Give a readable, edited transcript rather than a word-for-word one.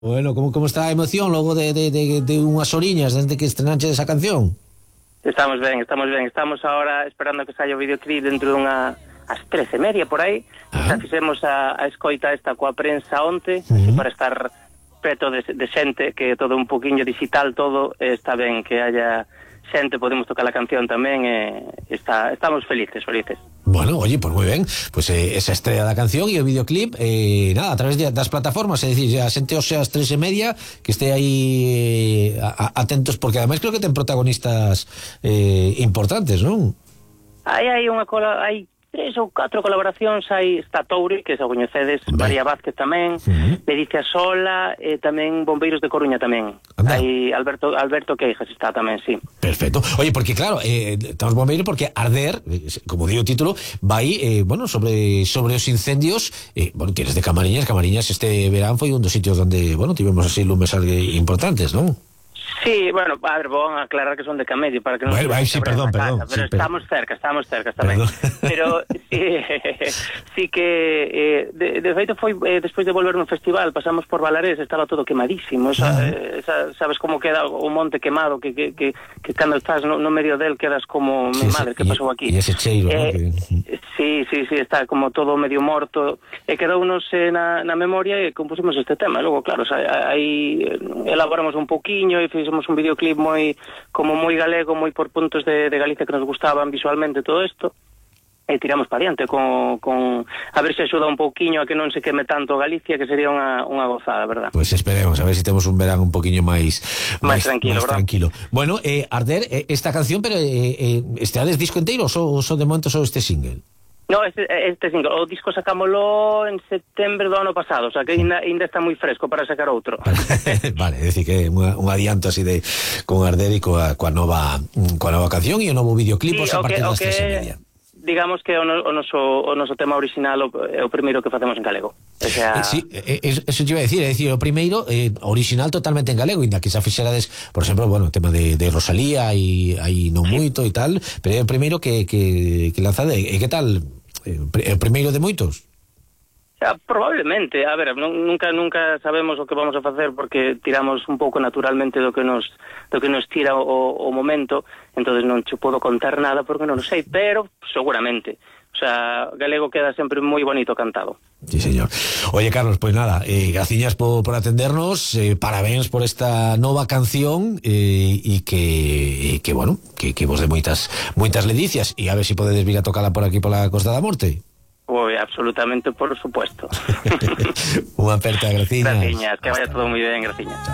Bueno, como está a emoción logo de unhas oriñas desde que estrenaste esa canción? Estamos ben. Estamos ahora esperando que saia o videoclip dentro dunha as 13:30 por aí. Xa fixemos a escoita esta coa prensa onte, así para estar preto de xente, que todo un poquinho digital todo, está ben que haya xente, podemos tocar a canción tamén, estamos felices. Bueno, oye, pues moi ben, pues esa estrella da canción e o videoclip, nada, a través das plataformas, é dicir, a xente os as 3:30 que este aí atentos, porque ademais creo que ten protagonistas importantes, non? Hai 3 ou 4 colaboracións. Aí está Toure, que xa coñecedes, María Vázquez tamén, Ledicia Sola, e tamén Bombeiros de Coruña tamén. Hai Alberto Queijas está tamén, sí. Perfecto. Oye, porque claro, estamos bombeiros porque Arder, como digo o título, vai, bueno, sobre os incendios, bueno, tienes de Camariñas este verán foi un dos sitios donde, bueno, tivemos así lumes importantes, non? Sí, bueno, a ver, vou a aclarar que son de Camedio para que non... Bueno, sí, perdón. Pero Sí, estamos cerca tamén. Pero sí que de feito foi despois de volver no festival, pasamos por Balarés, estaba todo quemadísimo. Sabes como queda o monte quemado, que cando estás no medio del quedas como, mi madre, que pasou aquí? E ese cheiro, ¿no? Sí, está como todo medio morto, e quedounos na memoria e compusimos este tema. Logo, claro, aí elaboramos un pouquiño e fixemos un videoclip moi galego, moi por puntos de Galicia que nos gustaban visualmente todo isto, e tiramos para diante con a ver se axuda un pouquiño a que non se queme tanto Galicia, que sería unha gozada, verdad? Pues esperemos, a ver se temos un verán un poquinho máis tranquilo. Bueno, Arder, esta canción, pero estades disco inteiro ou de momento só este single? No, este single, o disco sacámoslo en setembro do ano pasado, o sea que ainda está moi fresco para sacar outro. Vale, é dicir que un adianto así de con Arder e coa nova canción e o novo videoclip, a partir das 3:30. Digamos que o noso tema original é o primeiro que facemos en galego. O sea... Sí, eso te iba a decir, o primeiro original totalmente en galego, inda que xa fixerades, por exemplo, bueno, o tema de Rosalía e aí non moito e tal, pero é o primeiro que lanzade. E que tal? O primeiro de moitos? Probablemente, a ver, nunca sabemos o que vamos a facer, porque tiramos un pouco naturalmente do que nos tira o momento, entonces non che podo contar nada porque non o sei, pero seguramente. O sea, galego queda sempre moi bonito cantado. Sí, señor. Oye, Carlos, pues nada, graciñas por atendernos, parabéns por esta nova canción, e que bueno, que vos de moitas ledicias, e a ver se podedes vir a tocala por aquí pola Costa da Morte. Pues absolutamente, por supuesto. Unha aperta, graciñas. Que vaya todo moi ben, graciñas.